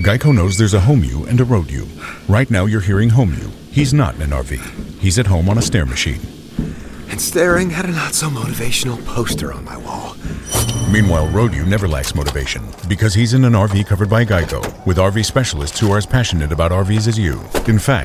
Geico knows there's a home you and a road you. Right now you're hearing home you. He's not in an RV. He's at home on a stair machine. And staring at a not-so-motivational poster on my wall. Meanwhile, road you never lacks motivation because he's in an RV covered by Geico with RV specialists who are as passionate about RVs as you. In fact,